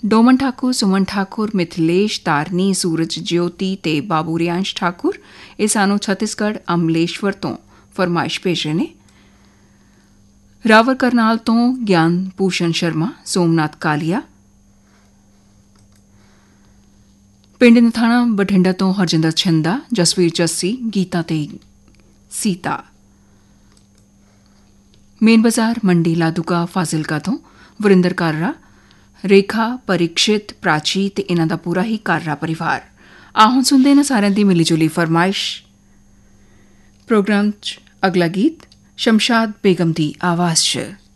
डोमन ठाकुर, सुमन ठाकुर, मिथिलेश, तारनी, सूरज ज्योति ते बाबू रियांश ठाकुर ਇਹ ਸਾਨੂੰ ਛੱਤੀਸਗੜ੍ਹ ਅਮਲੇਸ਼ਵਰ ਤੋਂ ਫਰਮਾਇਸ਼ ਭੇਜ ਰਹੇ ਨੇ। ਰਾਵਰ ਕਰਨਾਲ ਤੋਂ ਗਿਆਨ ਭੂਸ਼ਣ ਸ਼ਰਮਾ, ਸੋਮਨਾਥ ਕਾਲੀਆ, ਪਿੰਡ ਨਥਾਣਾ ਬਠਿੰਡਾ ਤੋਂ ਹਰਜਿੰਦਰ ਛੰਦਾ, ਜਸਵੀਰ ਜੱਸੀ, ਗੀਤਾ ਤੇ ਸੀਤਾ। ਮੇਨ ਬਾਜ਼ਾਰ ਮੰਡੀ ਲਾਦੂਕਾ ਫਾਜ਼ਿਲਕਾ ਤੋਂ ਵਰਿੰਦਰ ਕਾਰਰਾ, ਰੇਖਾ, ਪਰੀਕਸ਼ਿਤ, ਪ੍ਰਾਚੀ ਤੇ ਇਹਨਾਂ ਦਾ ਪੂਰਾ ਹੀ ਕਾਰਰਾ ਪਰਿਵਾਰ। ਹੁਣ ਸੁਣਦੇ ਨੇ ਸਾਰਿਆਂ ਦੀ ਮਿਲੀ ਜੁਲੀ ਫਰਮਾਇਸ਼। ਪ੍ਰੋਗਰਾਮ 'ਚ ਅਗਲਾ ਗੀਤ ਸ਼ਮਸ਼ਾਦ ਬੇਗਮ ਦੀ ਆਵਾਜ਼ 'ਚ।